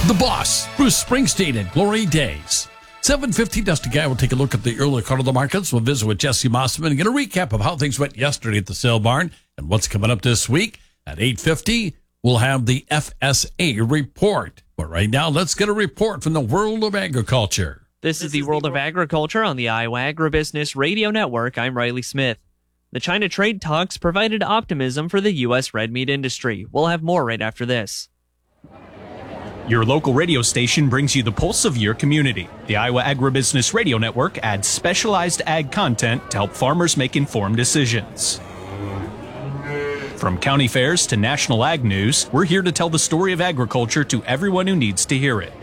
The Boss, Bruce Springsteen and Glory Days. 7:50, Dusty Guy will take a look at the early part of the markets. We'll visit with Jesse Mossman and get a recap of how things went yesterday at the sale barn and what's coming up this week. At 8:50, we'll have the FSA report. But right now, let's get a report from the world of agriculture. This is the World of Agriculture on the Iowa Agribusiness Radio Network. I'm Riley Smith. The China trade talks provided optimism for the U.S. red meat industry. We'll have more right after this. Your local radio station brings you the pulse of your community. The Iowa Agribusiness Radio Network adds specialized ag content to help farmers make informed decisions. From county fairs to national ag news, we're here to tell the story of agriculture to everyone who needs to hear it.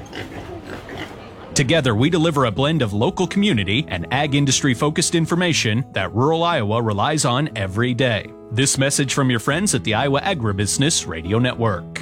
Together, we deliver a blend of local community and ag industry-focused information that rural Iowa relies on every day. This message from your friends at the Iowa Agribusiness Radio Network.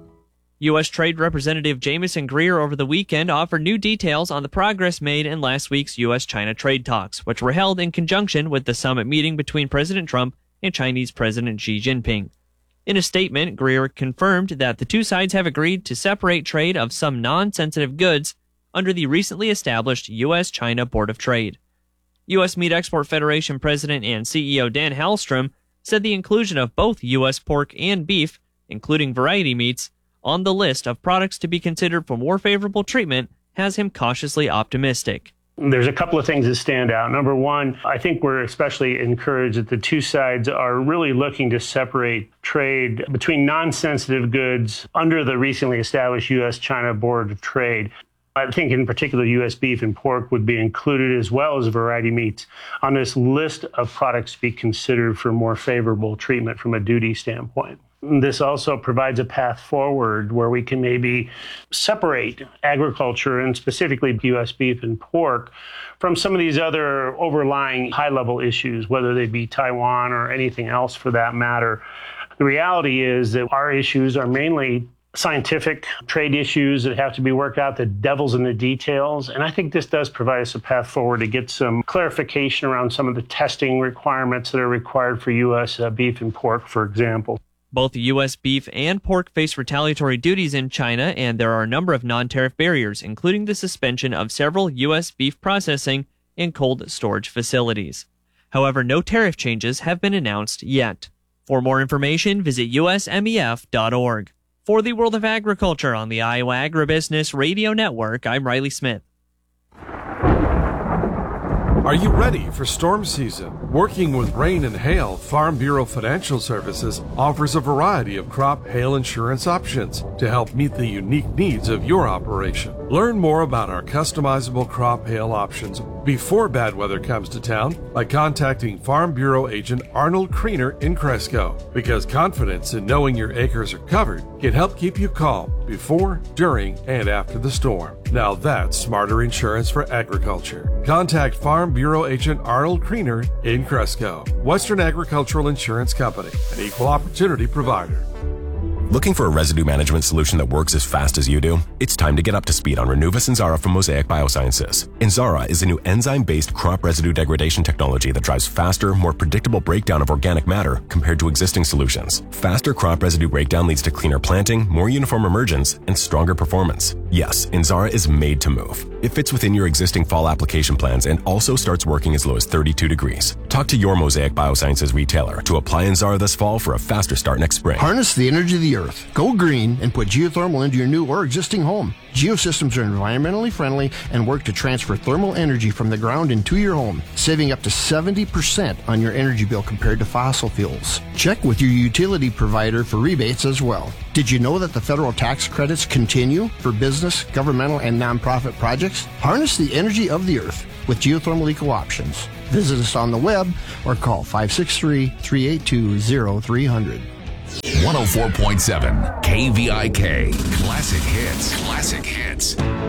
U.S. Trade Representative Jamison Greer over the weekend offered new details on the progress made in last week's U.S.-China trade talks, which were held in conjunction with the summit meeting between President Trump and Chinese President Xi Jinping. In a statement, Greer confirmed that the two sides have agreed to separate trade of some non-sensitive goods under the recently established U.S.-China Board of Trade. U.S. Meat Export Federation President and CEO Dan Halstrom said the inclusion of both U.S. pork and beef, including variety meats, on the list of products to be considered for more favorable treatment has him cautiously optimistic. There's a couple of things that stand out. Number one, I think we're especially encouraged that the two sides are really looking to separate trade between non-sensitive goods under the recently established U.S.-China Board of Trade. I think in particular U.S. beef and pork would be included, as well as variety meats, on this list of products to be considered for more favorable treatment from a duty standpoint. This also provides a path forward where we can maybe separate agriculture, and specifically U.S. beef and pork, from some of these other overlying high-level issues, whether they be Taiwan or anything else for that matter. The reality is that our issues are mainly scientific trade issues that have to be worked out. The devil's in the details. And I think this does provide us a path forward to get some clarification around some of the testing requirements that are required for U.S. Beef and pork, for example. Both U.S. beef and pork face retaliatory duties in China, and there are a number of non-tariff barriers, including the suspension of several U.S. beef processing and cold storage facilities. However, no tariff changes have been announced yet. For more information, visit usmef.org. For the World of Agriculture on the Iowa Agribusiness Radio Network, I'm Riley Smith. Are you ready for storm season? Working with rain and hail, Farm Bureau Financial Services offers a variety of crop hail insurance options to help meet the unique needs of your operation. Learn more about our customizable crop hail options before bad weather comes to town by contacting Farm Bureau agent Arnold Kriener in Cresco, because confidence in knowing your acres are covered can help keep you calm before, during, and after the storm. Now that's smarter insurance for agriculture. Contact Farm Bureau agent Arnold Kriener in Cresco. Western Agricultural Insurance Company, an equal opportunity provider. Looking for a residue management solution that works as fast as you do? It's time to get up to speed on Renuvus Inzara from Mosaic Biosciences. Inzara is a new enzyme-based crop residue degradation technology that drives faster, more predictable breakdown of organic matter compared to existing solutions. Faster crop residue breakdown leads to cleaner planting, more uniform emergence, and stronger performance. Yes, Inzara is made to move. It fits within your existing fall application plans and also starts working as low as 32 degrees. Talk to your Mosaic Biosciences retailer to apply Inzara this fall for a faster start next spring. Harness the energy of the earth. Go green and put geothermal into your new or existing home. Geosystems are environmentally friendly and work to transfer thermal energy from the ground into your home, saving up to 70% on your energy bill compared to fossil fuels. Check with your utility provider for rebates as well. Did you know that the federal tax credits continue for business, governmental, and nonprofit projects? Harness the energy of the earth with geothermal eco options. Visit us on the web or call 563-382-0300. 104.7 KVIK. Classic hits. Classic hits.